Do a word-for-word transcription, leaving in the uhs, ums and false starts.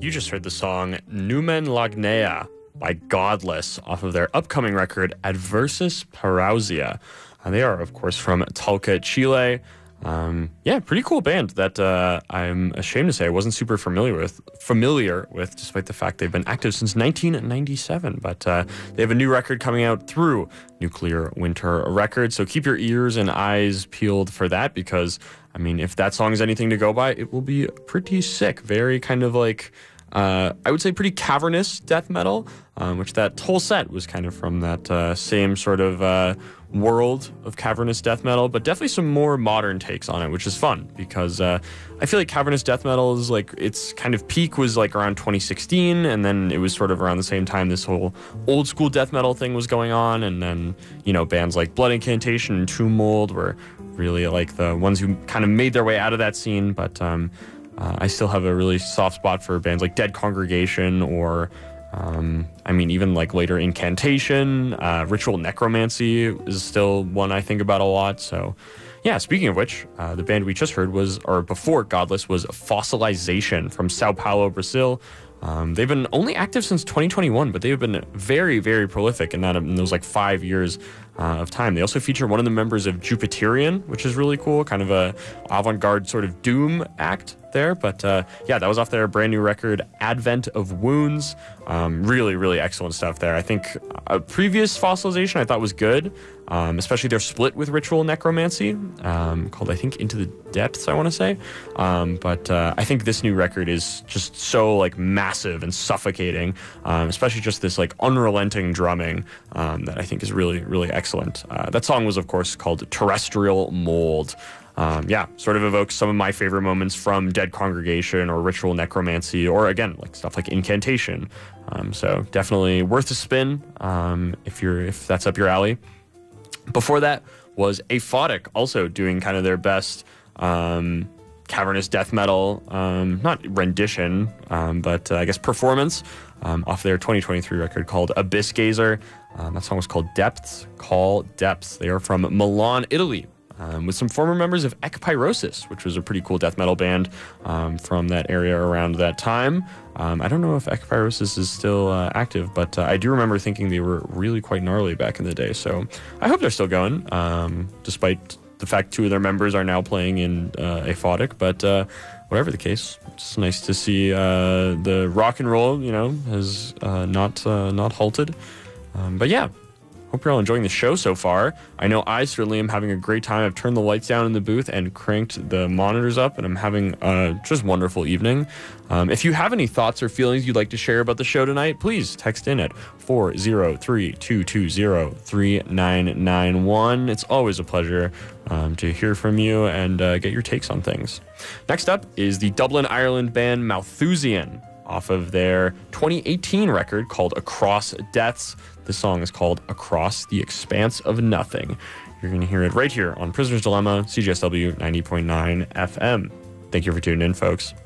You just heard the song Numen Lagnea by Godless off of their upcoming record Adversus Parousia. Uh, they are, of course, from Talca, Chile. Um, yeah, pretty cool band that uh, I'm ashamed to say I wasn't super familiar with, familiar with, despite the fact they've been active since nineteen ninety-seven. But uh, they have a new record coming out through Nuclear Winter Records, so keep your ears and eyes peeled for that, because, I mean, if that song is anything to go by, it will be pretty sick. Very kind of like, uh, I would say pretty cavernous death metal, um, which that whole set was kind of from that uh, same sort of uh, world of cavernous death metal, but definitely some more modern takes on it, which is fun, because uh, I feel like cavernous death metal is like, its kind of peak was like around twenty sixteen, and then it was sort of around the same time this whole old school death metal thing was going on, and then, you know, bands like Blood Incantation and Tomb Mold were really like the ones who kind of made their way out of that scene. But um, uh, I still have a really soft spot for bands like Dead Congregation, or Um, I mean, even like later Incantation, uh, Ritual Necromancy is still one I think about a lot. So, yeah, speaking of which, uh, the band we just heard was, or before Godless, was Fossilization from Sao Paulo, Brazil. Um, they've been only active since twenty twenty-one, but they've been very, very prolific in that in those like five years uh, of time. They also feature one of the members of Jupiterian, which is really cool, kind of a avant-garde sort of doom act there. But uh, yeah, that was off their brand new record, Advent of Wounds. Um, really, really excellent stuff there. I think a previous Fossilization I thought was good, um, especially their split with Ritual Necromancy, um, called, I think, Into the Depths, I want to say. Um, but uh, I think this new record is just so like massive and suffocating, um, especially just this like unrelenting drumming um, that I think is really, really excellent. Uh, that song was, of course, called Terrestrial Mold. Um, yeah, sort of evokes some of my favorite moments from Dead Congregation or Ritual Necromancy, or again, like stuff like Incantation. Um, so definitely worth a spin um, if you're if that's up your alley. Before that was Aphotic, also doing kind of their best um, cavernous death metal, um, not rendition, um, but uh, I guess performance um, off their twenty twenty-three record called Abyss Gazer. Um, that song was called Depths. Call Depths. They are from Milan, Italy. Um, with some former members of Ekpyrosis, which was a pretty cool death metal band um, from that area around that time. Um, I don't know if Ekpyrosis is still uh, active, but uh, I do remember thinking they were really quite gnarly back in the day. So I hope they're still going, um, despite the fact two of their members are now playing in uh, Aphotic. But uh, whatever the case, it's nice to see uh, the rock and roll, you know, has uh, not uh, not halted. Um, but yeah. Hope you're all enjoying the show so far. I know I certainly am having a great time. I've turned the lights down in the booth and cranked the monitors up, and I'm having a just wonderful evening. Um, if you have any thoughts or feelings you'd like to share about the show tonight, please text in at four zero three, two two zero, three nine nine one. It's always a pleasure um, to hear from you and uh, get your takes on things. Next up is the Dublin, Ireland band Malthusian, off of their twenty eighteen record called Across Deaths. This song is called Across the Expanse of Nothing. You're going to hear it right here on Prisoner's Dilemma, C J S W ninety point nine F M. Thank you for tuning in, folks.